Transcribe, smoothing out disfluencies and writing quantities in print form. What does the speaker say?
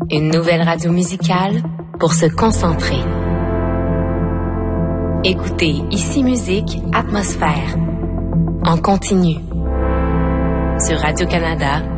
Une nouvelle radio musicale pour se concentrer. Écoutez Ici Musique Atmosphère en continu sur Radio-Canada